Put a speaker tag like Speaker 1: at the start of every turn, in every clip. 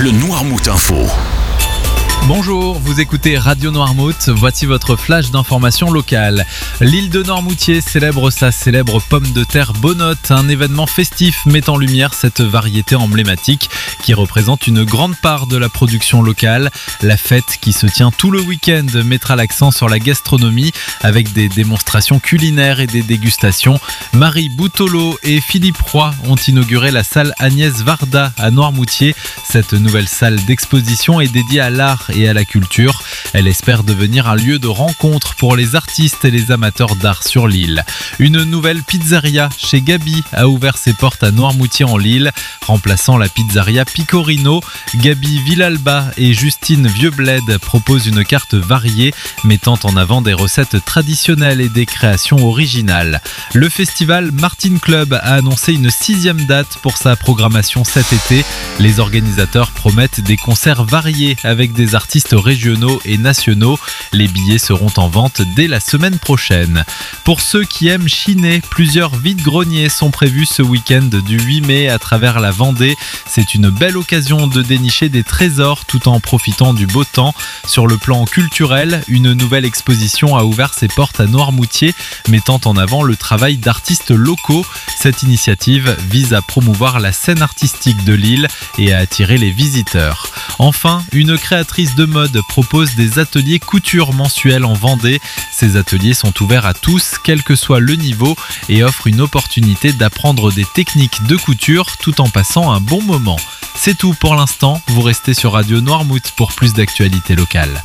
Speaker 1: le Noirmout Info.
Speaker 2: Bonjour, vous écoutez Radio Noirmout, voici votre flash d'information locale. L'île de Noirmoutier célèbre sa célèbre pomme de terre Bonnotte, un événement festif met en lumière cette variété emblématique qui représente une grande part de la production locale. La fête qui se tient tout le week-end mettra l'accent sur la gastronomie avec des démonstrations culinaires et des dégustations. Marie Boutolo et Philippe Roy ont inauguré la salle Agnès Varda à Noirmoutier. Cette nouvelle salle d'exposition est dédiée à l'art et à la culture. Elle espère devenir un lieu de rencontre pour les artistes et les amateurs d'art sur l'île. Une nouvelle pizzeria chez Gabi a ouvert ses portes à Noirmoutier-en-l'Île, remplaçant la pizzeria Picorino. Gabi Villalba et Justine Vieuxbled proposent une carte variée, mettant en avant des recettes traditionnelles et des créations originales. Le festival Martin Club a annoncé une 6e date pour sa programmation cet été. Les organisateurs promettent des concerts variés avec des artistes régionaux et nationaux. Les billets seront en vente dès la semaine prochaine. Pour ceux qui aiment chiner, plusieurs vide-greniers sont prévus ce week-end du 8 mai à travers la Vendée. C'est une belle occasion de dénicher des trésors tout en profitant du beau temps. Sur le plan culturel, une nouvelle exposition a ouvert ses portes à Noirmoutier, mettant en avant le travail d'artistes locaux. Cette initiative vise à promouvoir la scène artistique de l'île et à attirer les visiteurs. Enfin, une créatrice de mode propose des ateliers couture mensuels en Vendée. Ces ateliers sont ouverts à tous, quel que soit le niveau, et offrent une opportunité d'apprendre des techniques de couture tout en passant un bon moment. C'est tout pour l'instant, vous restez sur Radio Noirmout pour plus d'actualités locales.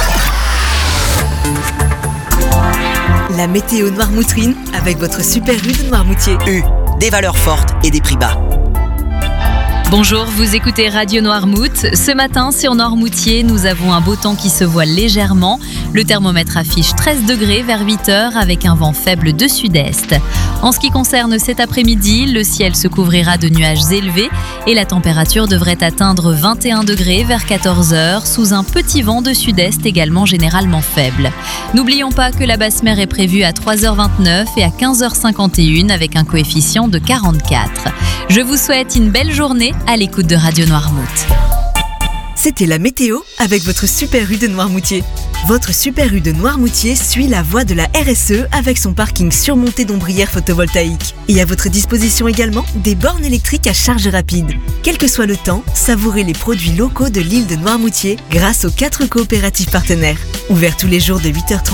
Speaker 3: La météo noirmoutrine avec votre super U de Noirmoutier.
Speaker 4: U, des valeurs fortes et des prix bas.
Speaker 5: Bonjour, vous écoutez Radio Noirmout. Ce matin, sur Noirmoutier, nous avons un beau temps qui se voile légèrement. Le thermomètre affiche 13 degrés vers 8h avec un vent faible de sud-est. En ce qui concerne cet après-midi, le ciel se couvrira de nuages élevés et la température devrait atteindre 21 degrés vers 14h sous un petit vent de sud-est également généralement faible. N'oublions pas que la basse mer est prévue à 3h29 et à 15h51 avec un coefficient de 44. Je vous souhaite une belle journée à l'écoute de Radio Noirmout.
Speaker 3: C'était la météo avec votre super U de Noirmoutier. Votre super U de Noirmoutier suit la voie de la RSE avec son parking surmonté d'ombrières photovoltaïques. Et à votre disposition également des bornes électriques à charge rapide. Quel que soit le temps, savourez les produits locaux de l'île de Noirmoutier grâce aux 4 coopératives partenaires. Ouverts tous les jours de 8h30